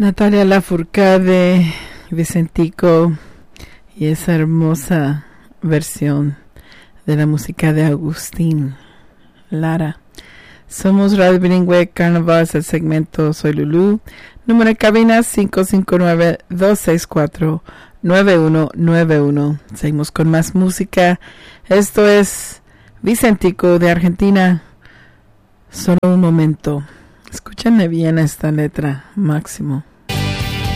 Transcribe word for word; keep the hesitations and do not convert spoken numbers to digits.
Natalia Lafourcade, Vicentico y esa hermosa versión de la música de Agustín Lara. Somos Radio Bilingüe Carnaval, el segmento Soy Lulú. Número de cabina cinco cinco nueve, dos seis cuatro, nueve uno nueve uno. Seguimos con más música. Esto es Vicentico de Argentina. Solo un momento. Escúchenme bien esta letra, Máximo.